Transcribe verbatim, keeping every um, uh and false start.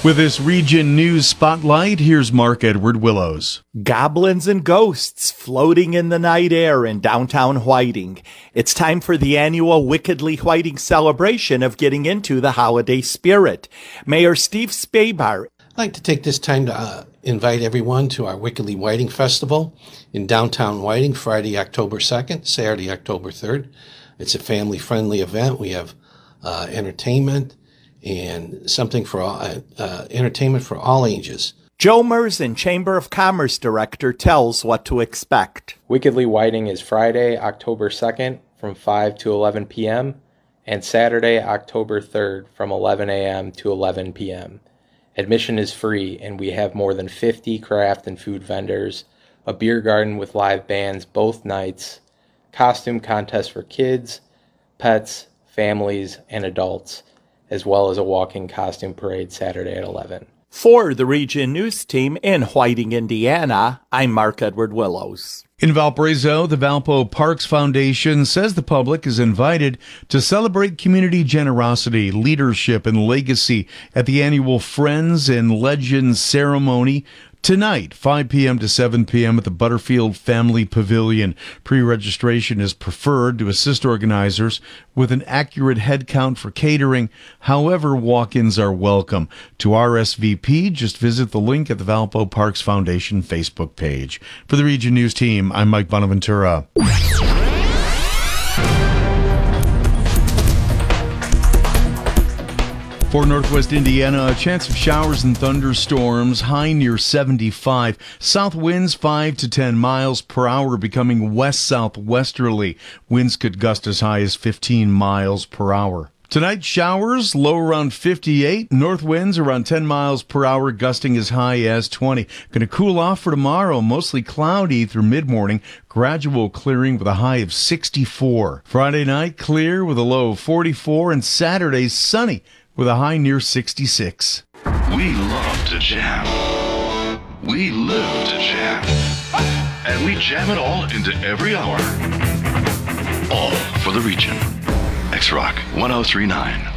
With this Region News Spotlight, here's Mark Edward Willows. Goblins and ghosts floating in the night air in downtown Whiting. It's time for the annual Wickedly Whiting celebration of getting into the holiday spirit. Mayor Steve Spabar. I'd like to take this time to uh, invite everyone to our Wickedly Whiting Festival in downtown Whiting, Friday, October second, Saturday, October third. It's a family-friendly event. We have uh, entertainment and something for all, uh, uh, entertainment for all ages. Joe Merzen, Chamber of Commerce Director, tells what to expect. Wickedly Whiting is Friday, October second from five to eleven p.m. and Saturday, October third from eleven a.m. to eleven p.m. Admission is free, and we have more than fifty craft and food vendors, a beer garden with live bands both nights, costume contests for kids, pets, families, and adults, as well as a walking costume parade Saturday at eleven. For the Region News Team in Whiting, Indiana, I'm Mark Edward Willows. In Valparaiso, the Valpo Parks Foundation says the public is invited to celebrate community generosity, leadership, and legacy at the annual Friends and Legends ceremony tonight, five p.m. to seven p.m. at the Butterfield Family Pavilion. Pre-registration is preferred to assist organizers with an accurate head count for catering. However, walk-ins are welcome. To R S V P, just visit the link at the Valpo Parks Foundation Facebook page. For the Region News Team, I'm Mike Bonaventura. For Northwest Indiana, a chance of showers and thunderstorms, high near seventy-five. South winds five to ten miles per hour, becoming west-southwesterly. Winds could gust as high as fifteen miles per hour. Tonight, showers, low around fifty-eight. North winds around ten miles per hour, gusting as high as twenty. Going to cool off for tomorrow, mostly cloudy through mid-morning. Gradual clearing with a high of sixty-four. Friday night, clear with a low of forty-four. And Saturday, sunny with a high near sixty-six. We love to jam. We live to jam. And we jam it all into every hour. All for the region. X-Rock one oh three point nine.